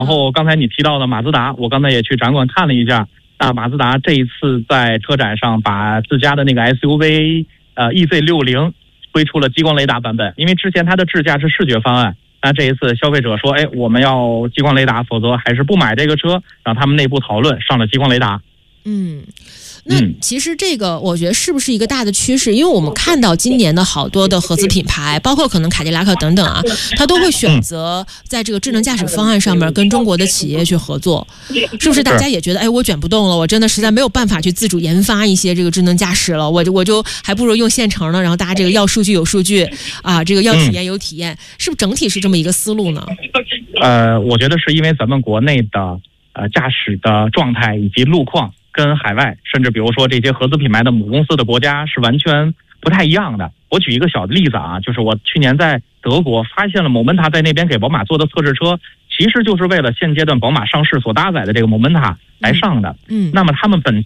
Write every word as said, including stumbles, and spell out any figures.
然后刚才你提到的马自达，我刚才也去展馆看了一下，啊，马自达这一次在车展上把自家的那个 S U V 呃 E Z 六十推出了激光雷达版本，因为之前它的智驾是视觉方案，那这一次消费者说，哎，我们要激光雷达，否则还是不买这个车，让他们内部讨论上了激光雷达。 嗯，那其实这个我觉得是不是一个大的趋势？因为我们看到今年的好多的合资品牌，包括可能凯迪拉克等等啊，它都会选择在这个智能驾驶方案上面跟中国的企业去合作，是不是？大家也觉得，哎，我卷不动了，我真的实在没有办法去自主研发一些这个智能驾驶了，我就我就还不如用现成的，然后大家这个要数据有数据啊，这个要体验有体验，是不是整体是这么一个思路呢？ 呃，我觉得是因为咱们国内的呃驾驶的状态以及路况，跟海外甚至比如说这些合资品牌的母公司的国家是完全不太一样的。我举一个小的例子啊，就是我去年在德国发现了某门塔在那边给宝马做的测试车，其实就是为了现阶段宝马上市所搭载的这个某门塔来上的。嗯，那么他们本